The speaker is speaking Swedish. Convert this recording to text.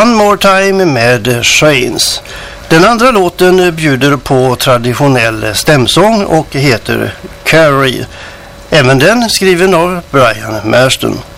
One More Time med Shanes. Den andra låten bjuder på traditionell stämsång och heter Carrie. Även den skriven av Brian Marsden.